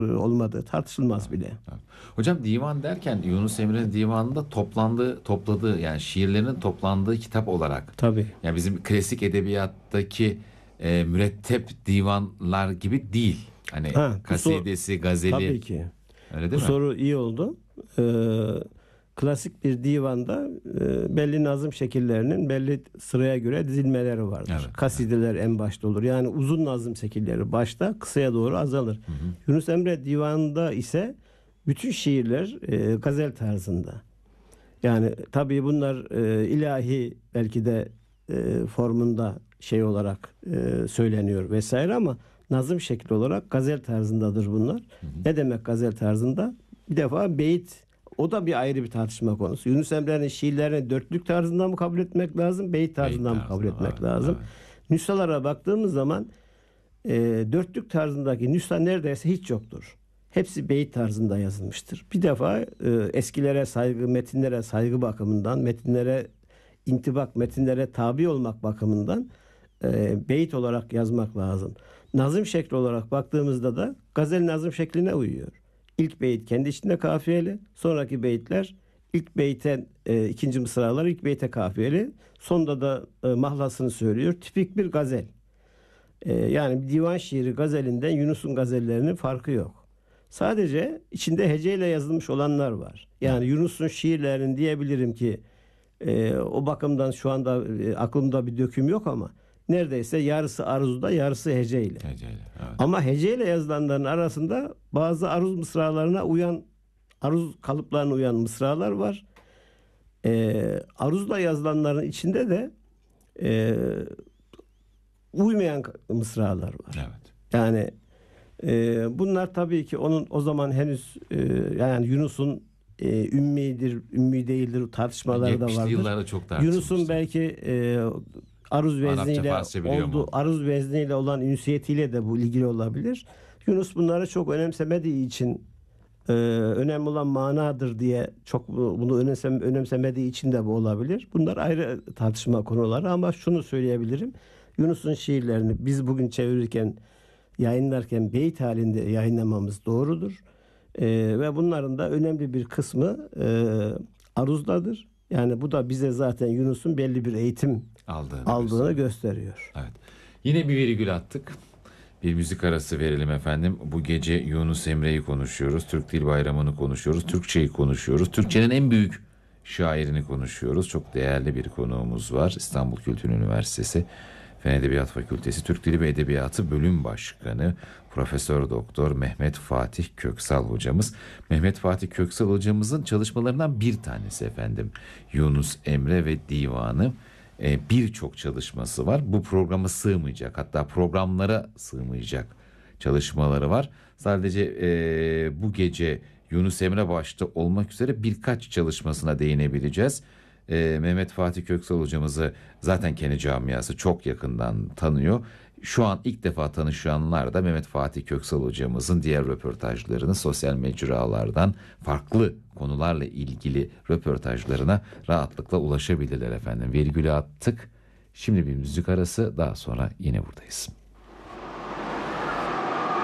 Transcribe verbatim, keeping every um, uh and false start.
olmadığı tartışılmaz bile. Evet. Hocam divan derken Yunus Emre'nin divanında toplandığı, topladığı yani şiirlerinin toplandığı kitap olarak. Tabii. Yani bizim klasik edebiyattaki e, mürettep divanlar gibi değil. Hani Ha, bu sor- kasidesi, gazeli. Tabii ki. Öyle Bu değil mi? soru iyi oldu. Ee, klasik bir divanda e, belli nazım şekillerinin belli sıraya göre dizilmeleri vardır. Evet, Kasideler en başta olur. Yani uzun nazım şekilleri başta, kısaya doğru azalır. Hı hı. Yunus Emre divanında ise bütün şiirler e, gazel tarzında. Yani tabii bunlar e, ilahi belki de e, formunda şey olarak e, söyleniyor vesaire ama nazım şekli olarak gazel tarzındadır bunlar. Hı hı. Ne demek gazel tarzında? Bir defa beyit, o da bir ayrı bir tartışma konusu. Yunus Emre'nin şiirlerini dörtlük tarzında mı kabul etmek lazım, beyit tarzında Beyit mı kabul tarzında, etmek evet, lazım? evet. Nüshalara baktığımız zaman e, dörtlük tarzındaki nüsha neredeyse hiç yoktur. Hepsi beyit tarzında yazılmıştır. Bir defa e, eskilere saygı, metinlere saygı bakımından, metinlere intibak, metinlere tabi olmak bakımından e, beyit olarak yazmak lazım. Nazım şekli olarak baktığımızda da gazel nazım şekline uyuyor. İlk beyit kendi içinde kafiyeli, sonraki beyitler ilk beyten e, ikinci mısralar ilk beyte kafiyeli, sonda da e, mahlasını söylüyor. Tipik bir gazel. E, yani bir divan şiiri gazelinden Yunus'un gazellerinin farkı yok. Sadece içinde heceyle yazılmış olanlar var. Yani Yunus'un şiirlerinin diyebilirim ki e, o bakımdan şu anda e, aklımda bir döküm yok ama neredeyse yarısı aruzda, yarısı heceyle. Heceyle, evet. Ama heceyle yazılanların arasında bazı aruz mısralarına uyan, aruz kalıplarına uyan mısralar var. E, aruzla yazılanların içinde de e, uymayan mısralar var. Evet. Yani e, bunlar tabii ki onun o zaman henüz e, yani Yunus'un e, ümmidir, ümmi değildir tartışmaları da yetmişli vardır. yıllarda çok tartışılmıştı. Yunus'un belki e, aruz Arapça, vezniyle Farsça biliyor mu? oldu, aruz vezniyle olan ünsiyetiyle de bu ilgili olabilir. Yunus bunları çok önemsemediği için e, önemli olan manadır diye çok bunu önemsem, önemsemediği için de bu olabilir. Bunlar ayrı tartışma konuları ama şunu söyleyebilirim. Yunus'un şiirlerini biz bugün çevirirken, yayınlarken beyit halinde yayınlamamız doğrudur. Ee, ve bunların da önemli bir kısmı e, aruzdadır. Yani bu da bize zaten Yunus'un belli bir eğitim aldığını, aldığını gösteriyor. Evet. Yine bir virgül attık. Bir müzik arası verelim efendim. Bu gece Yunus Emre'yi konuşuyoruz. Türk Dil Bayramı'nı konuşuyoruz. Türkçeyi konuşuyoruz. Türkçenin en büyük şairini konuşuyoruz. Çok değerli bir konuğumuz var. İstanbul Kültür Üniversitesi Fen Edebiyat Fakültesi Türk Dili ve Edebiyatı Bölüm Başkanı Profesör Doktor Mehmet Fatih Köksal hocamız. Mehmet Fatih Köksal hocamızın çalışmalarından bir tanesi efendim. Yunus Emre ve Divanı. Ee, birçok çalışması var. Bu programa sığmayacak, hatta programlara sığmayacak çalışmaları var. Sadece e, bu gece Yunus Emre başta olmak üzere birkaç çalışmasına değinebileceğiz. E, Mehmet Fatih Köksal hocamızı zaten kendi camiası çok yakından tanıyor. Şu an ilk defa tanışanlar da Mehmet Fatih Köksal hocamızın diğer röportajlarını sosyal mecralardan farklı konularla ilgili röportajlarına rahatlıkla ulaşabilirler efendim. Virgülü attık. Şimdi bir müzik arası, daha sonra yine buradayız.